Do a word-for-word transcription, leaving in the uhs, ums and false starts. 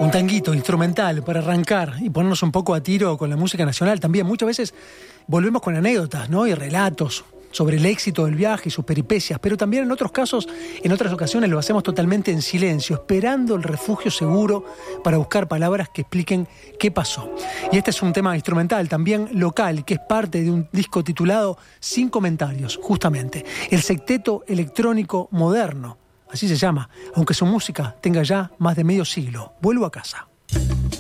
Un tanguito instrumental para arrancar y ponernos un poco a tiro con la música nacional. También muchas veces volvemos con anécdotas, ¿no? Y relatos sobre el éxito del viaje y sus peripecias, pero también en otros casos, en otras ocasiones lo hacemos totalmente en silencio, esperando el refugio seguro para buscar palabras que expliquen qué pasó. Y este es un tema instrumental, también local, que es parte de un disco titulado Sin Comentarios, justamente, el Secteto Electrónico Moderno. Así se llama, aunque su música tenga ya más de medio siglo. Vuelvo a casa.